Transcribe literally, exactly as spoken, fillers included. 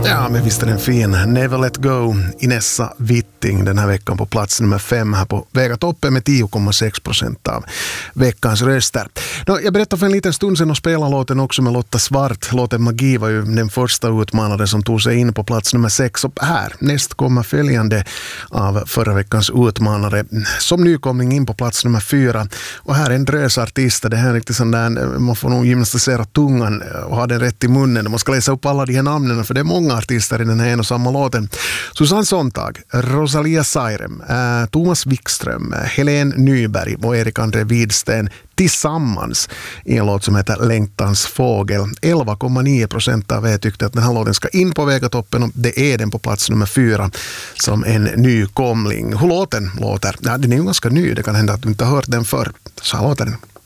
Ja, men visst är den fin. Never Let Go, Inessa Witting den här veckan på plats nummer fem här på Vega toppen med tio komma sex procent av veckans röster. Nå, jag berättade för en liten stund sedan och spelade låten också med Lotta Svart. Låten Magi var ju den första utmanare som tog sig in på plats nummer sex. Och här, näst kommer följande av förra veckans utmanare som nykomling in på plats nummer fyra. Och här är en drösartist. Det här är riktigt sån där, man får nog gymnastisera tungan och ha den rätt i munnen. Man ska läsa upp alla de här namnen för det är många artister i den här en och samma låten. Susanne Sontag, Rosalia Sairem, äh, Thomas Wikström, Helene Nyberg och Erik André Widsten tillsammans i en låt som heter Längtans fågel. elva komma nio procent av er tyckte att den här låten ska in på Vegatoppen och det är den på plats nummer fyra som en nykomling. Hur låten låter? Ja, den är ju ganska ny. Det kan hända att du inte har hört den förr. Så här låter den.